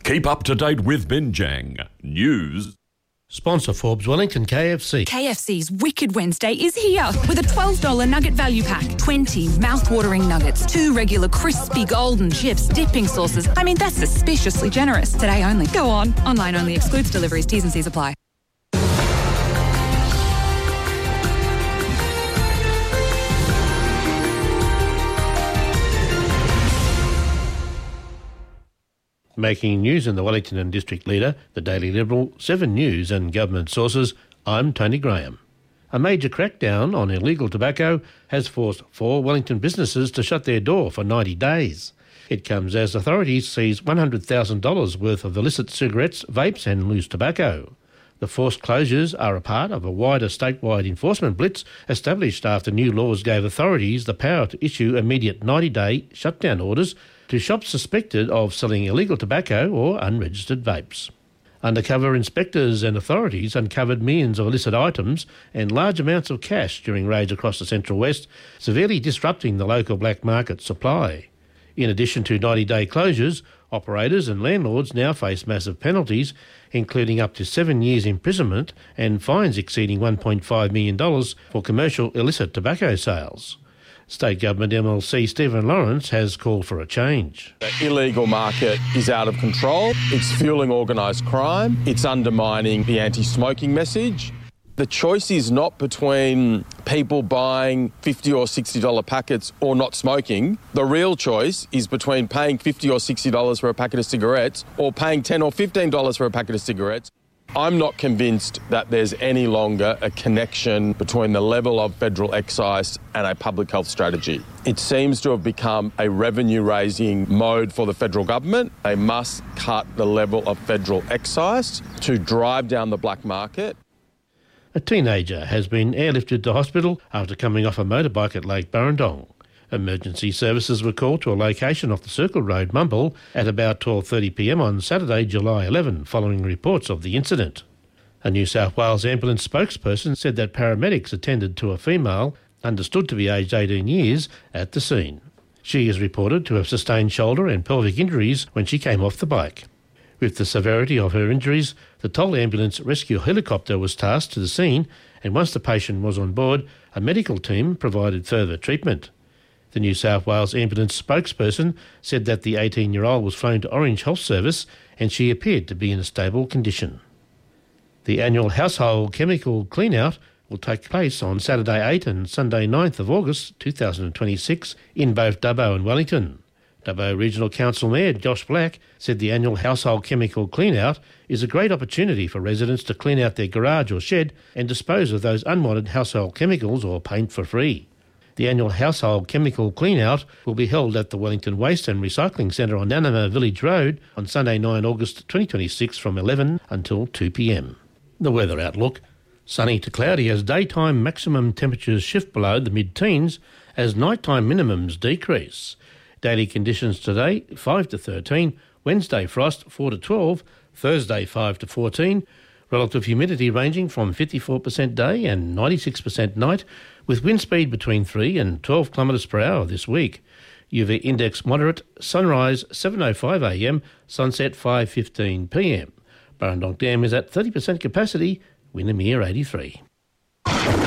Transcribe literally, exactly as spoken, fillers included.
Keep up to date with Binjang News. Sponsor Forbes Wellington K F C. K F C's Wicked Wednesday is here with a twelve dollars nugget value pack. twenty mouth-watering nuggets, two regular crispy golden chips, dipping sauces. I mean, that's suspiciously generous. Today only. Go on. Online only. Excludes deliveries. T's and C's apply. Making news in the Wellington and District Leader, the Daily Liberal, Seven News and government sources, I'm Tony Graham. A major crackdown on illegal tobacco has forced four Wellington businesses to shut their door for ninety days. It comes as authorities seize one hundred thousand dollars worth of illicit cigarettes, vapes and loose tobacco. The forced closures are a part of a wider statewide enforcement blitz established after new laws gave authorities the power to issue immediate ninety-day shutdown orders to shops suspected of selling illegal tobacco or unregistered vapes. Undercover inspectors and authorities uncovered millions of illicit items and large amounts of cash during raids across the Central West, severely disrupting the local black market supply. In addition to ninety-day closures, operators and landlords now face massive penalties, including up to seven years imprisonment and fines exceeding one point five million dollars for commercial illicit tobacco sales. State Government M L C Stephen Lawrence has called for a change. The illegal market is out of control. It's fueling organised crime. It's undermining the anti-smoking message. The choice is not between people buying fifty dollars or sixty dollars packets or not smoking. The real choice is between paying fifty dollars or sixty dollars for a packet of cigarettes or paying ten dollars or fifteen dollars for a packet of cigarettes. I'm not convinced that there's any longer a connection between the level of federal excise and a public health strategy. It seems to have become a revenue-raising mode for the federal government. They must cut the level of federal excise to drive down the black market. A teenager has been airlifted to hospital after coming off a motorbike at Lake Burrendong. Emergency services were called to a location off the Circle Road, Mumble, at about twelve thirty p m on Saturday, July eleventh, following reports of the incident. A New South Wales ambulance spokesperson said that paramedics attended to a female, understood to be aged eighteen years, at the scene. She is reported to have sustained shoulder and pelvic injuries when she came off the bike. With the severity of her injuries, the Toll Ambulance rescue helicopter was tasked to the scene, and once the patient was on board, a medical team provided further treatment. The New South Wales ambulance spokesperson said that the eighteen-year-old was flown to Orange Health Service and she appeared to be in a stable condition. The annual household chemical clean-out will take place on Saturday eighth and Sunday ninth of August two thousand twenty-six in both Dubbo and Wellington. Dubbo Regional Council Mayor Josh Black said the annual household chemical clean-out is a great opportunity for residents to clean out their garage or shed and dispose of those unwanted household chemicals or paint for free. The annual household chemical clean-out will be held at the Wellington Waste and Recycling Centre on Nanama Village Road on Sunday the ninth of August twenty twenty-six from eleven until two p m. The weather outlook: sunny to cloudy as daytime maximum temperatures shift below the mid-teens as nighttime minimums decrease. Daily conditions today five to thirteen, Wednesday frost four to twelve, Thursday five to fourteen, relative humidity ranging from fifty-four percent day and ninety-six percent night, with wind speed between three and twelve kilometres per hour this week. U V index moderate, sunrise seven oh five a m, sunset five fifteen p m. Burrendong Dam is at thirty percent capacity, Windermere eighty-three.